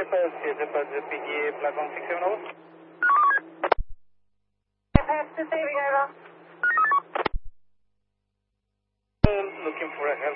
PGA platform 670. Pass receiving over. Looking for a help